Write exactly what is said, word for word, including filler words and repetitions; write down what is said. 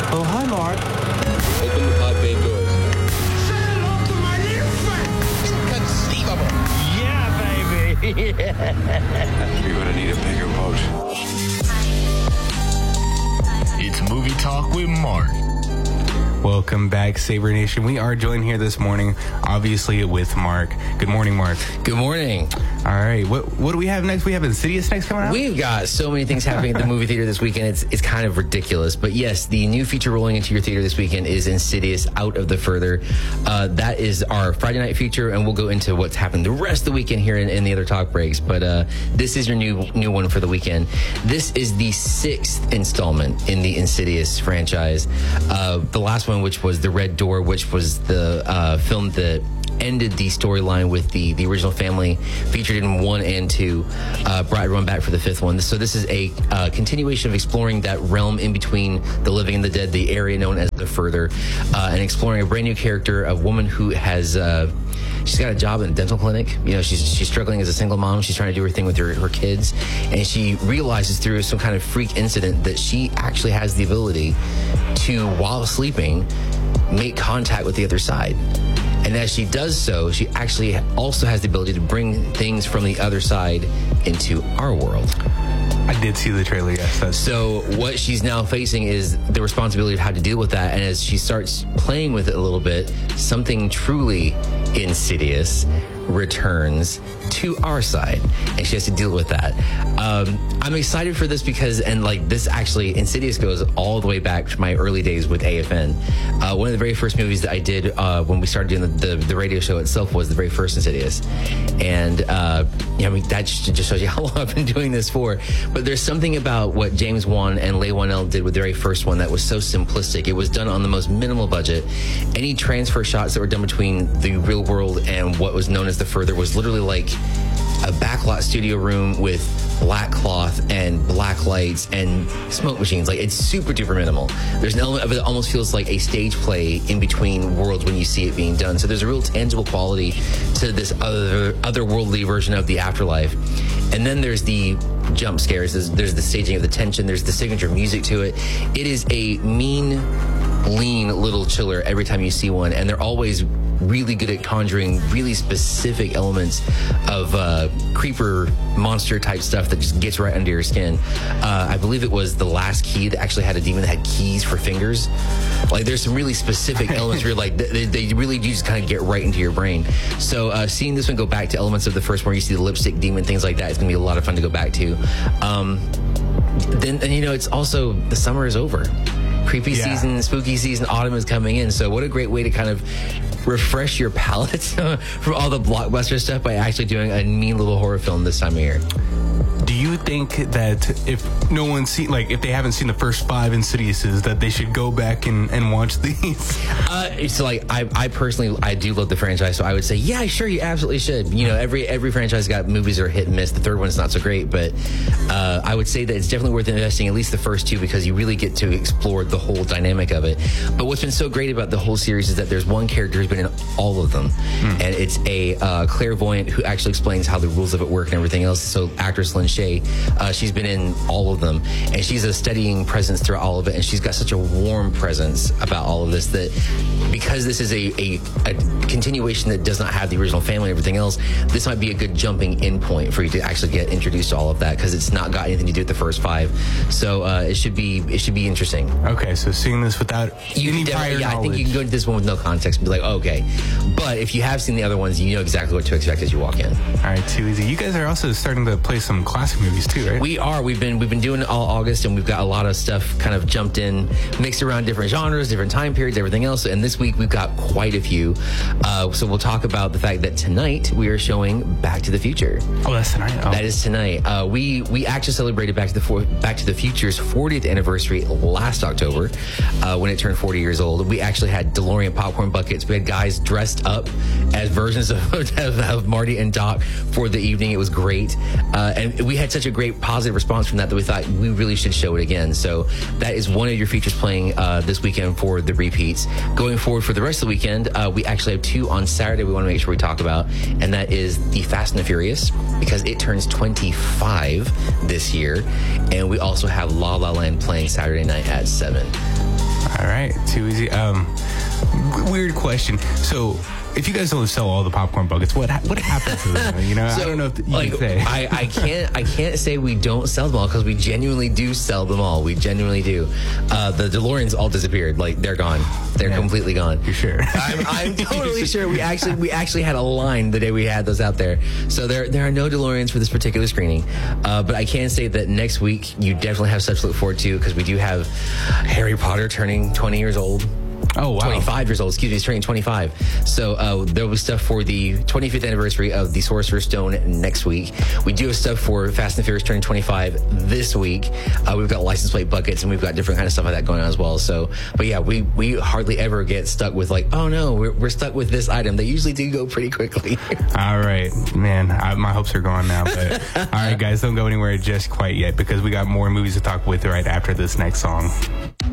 Oh, hi, Mark. Open the pod bay doors. Say hello to my little friend. Inconceivable. Yeah, baby. You're gonna need a bigger boat. It's Movie Talk with Mark. Welcome back, Saber Nation. We are joined here this morning, obviously, with Mark. Good morning, Mark. Good morning. All right. What what do we have next? We have Insidious next coming out? We've got so many things happening at the movie theater this weekend. It's it's kind of ridiculous. But yes, the new feature rolling into your theater this weekend is Insidious Out of the Further. Uh, that is our Friday night feature, and we'll go into what's happened the rest of the weekend here in, in the other talk breaks. But uh, this is your new new one for the weekend. This is the sixth installment in the Insidious franchise. Uh, the last one, which was The Red Door, which was the uh, film that ended the storyline with the, the original family featured in one and two, uh, brought everyone back for the fifth one. So this is a uh, continuation of exploring that realm in between the living and the dead, the area known as the Further, uh, and exploring a brand new character, a woman who has... Uh, She's got a job in a dental clinic. You know, she's she's struggling as a single mom. She's trying to do her thing with her, her kids. And she realizes through some kind of freak incident that she actually has the ability to, while sleeping, make contact with the other side. And as she does so, she actually also has the ability to bring things from the other side into our world. I did see the trailer, yes. That's... So what she's now facing is the responsibility of how to deal with that. And as she starts playing with it a little bit, something truly insidious returns to our side, and she has to deal with that. Um, I'm excited for this because, and like this actually, Insidious goes all the way back to my early days with A F N. Uh, one of the very first movies that I did uh, when we started doing the, the, the radio show itself was the very first Insidious. And, uh, you know, I mean, that just shows you how long I've been doing this for. But there's something about what James Wan and Leigh Whannell did with the very first one that was so simplistic. It was done on the most minimal budget. Any transfer shots that were done between the real world and what was known as the Further was literally like a backlot studio room with black cloth and black lights and smoke machines. Like, it's super duper minimal. There's an element of it that almost feels like a stage play in between worlds when you see it being done. So there's a real tangible quality to this other otherworldly version of the afterlife. And then there's the jump scares. There's, there's the staging of the tension. There's the signature music to it. It is a mean, lean little chiller every time you see one. And they're always really good at conjuring really specific elements of uh, creeper monster type stuff that just gets right under your skin. Uh, I believe it was The Last Key that actually had a demon that had keys for fingers. Like, there's some really specific elements where you're like, they, they really do just kind of get right into your brain. So uh, seeing this one go back to elements of the first one where you see the lipstick demon, things like that, it's gonna be a lot of fun to go back to. Um, then, and you know, it's also, the summer is over. Creepy yeah. season, spooky season, autumn is coming in. So what a great way to kind of refresh your palate from all the blockbuster stuff by actually doing a mean little horror film this time of year. Do you think that if no one's seen, like, if they haven't seen the first five Insidiouses, that they should go back and, and watch these? Uh, it's like, I, I personally, I do love the franchise, so I would say, yeah, sure, you absolutely should. You know, every every franchise got movies that are hit and miss. The third one's not so great, but uh, I would say that it's definitely worth investing at least the first two, because you really get to explore the whole dynamic of it. But what's been so great about the whole series is that there's one character who's been in all of them, mm. and it's a uh, clairvoyant who actually explains how the rules of it work and everything else. So actress Lynn Shay, uh, she's been in all of them, and she's a steadying presence throughout all of it, and she's got such a warm presence about all of this that because this is a, a, a continuation that does not have the original family and everything else, this might be a good jumping in point for you to actually get introduced to all of that, because it's not got anything to do with the first five. So uh, it should be it should be interesting. Okay, so seeing this without you any prior yeah, knowledge. I think you can go to this one with no context and be like, oh, okay. But if you have seen the other ones, you know exactly what to expect as you walk in. All right, too easy. You guys are also starting to play some classic movies too, right? We are. We've been we've been doing it all August, and we've got a lot of stuff kind of jumped in, mixed around different genres, different time periods, everything else. And this week we've got quite a few. Uh, so we'll talk about the fact that tonight we are showing Back to the Future. Oh, that's tonight. Oh. That is tonight. Uh, we we actually celebrated Back to the for- Back to the Future's fortieth anniversary last October uh, when it turned forty years old. We actually had DeLorean popcorn buckets. We had guys dressed up as versions of, of, of Marty and Doc for the evening. It was great, uh, and we had such a great positive response from that that we thought we really should show it again. So that is one of your features playing uh, this weekend for the repeats. Going forward for the rest of the weekend, uh, we actually have two on Saturday we want to make sure we talk about, and that is the Fast and the Furious, because it turns twenty-five this year, and we also have La La Land playing Saturday night at seven. seven. All right, too easy. Um, w- weird question. So, if you guys don't sell all the popcorn buckets, what ha- what happens to them? You know, So, I don't know if you like, can say. I, I can't I can't say we don't sell them all because we genuinely do sell them all. We genuinely do. Uh, the DeLoreans all disappeared. Like they're gone. They're Yeah. completely gone. You're sure? I'm, I'm totally sure. We actually we actually had a line the day we had those out there. So there there are no DeLoreans for this particular screening. Uh, but I can say that next week you definitely have stuff to look forward to because we do have Harry Potter turning twenty years old. Oh, wow. twenty-five years old, excuse me, he's turning twenty-five. So uh, there will be stuff for the twenty-fifth anniversary of the Sorcerer's Stone next week. We do have stuff for Fast and Furious turning twenty-five this week. Uh, we've got license plate buckets and we've got different kind of stuff like that going on as well. So, but yeah, we, we hardly ever get stuck with like, oh no, we're, we're stuck with this item. They usually do go pretty quickly. All right, man. I, my hopes are gone now. But all right, guys, don't go anywhere just quite yet because we got more movies to talk with right after this next song.